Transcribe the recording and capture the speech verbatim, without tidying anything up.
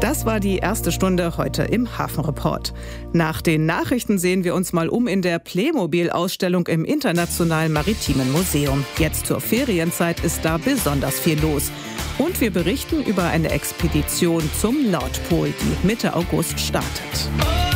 Das war die erste Stunde heute im Hafenreport. Nach den Nachrichten sehen wir uns mal um in der Playmobil-Ausstellung im Internationalen Maritimen Museum. Jetzt zur Ferienzeit ist da besonders viel los. Und wir berichten über eine Expedition zum Nordpol, die Mitte August startet.